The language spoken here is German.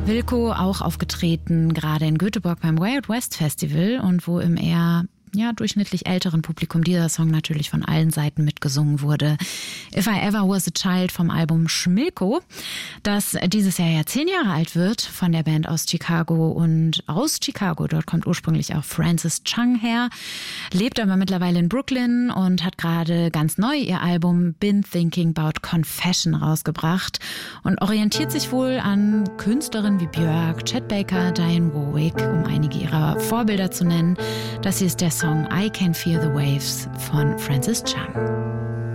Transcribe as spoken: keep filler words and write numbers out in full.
Wilco auch aufgetreten, gerade in Göteborg beim Way Out West Festival und wo im eher ja, durchschnittlich älteren Publikum dieser Song natürlich von allen Seiten mitgesungen wurde. If I Ever Was a Child vom Album Schmilko, das dieses Jahr ja zehn Jahre alt wird, von der Band aus Chicago und aus Chicago. Dort kommt ursprünglich auch Francis Chung her, lebt aber mittlerweile in Brooklyn und hat gerade ganz neu ihr Album Been Thinking About Confession rausgebracht und orientiert sich wohl an Künstlerinnen wie Björk, Chet Baker, Dionne Warwick, um einige ihrer Vorbilder zu nennen. Das hier ist der Song I Can Feel the Waves von Francis Chung.